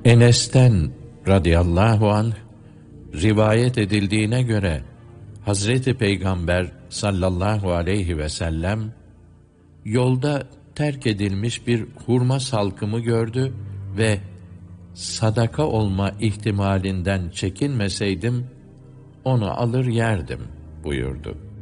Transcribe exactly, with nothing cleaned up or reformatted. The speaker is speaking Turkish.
Enes'ten radıyallahu anh rivayet edildiğine göre Hazreti Peygamber sallallahu aleyhi ve sellem yolda terk edilmiş bir hurma salkımı gördü ve sadaka olma ihtimalinden çekinmeseydim onu alır yerdim buyurdu.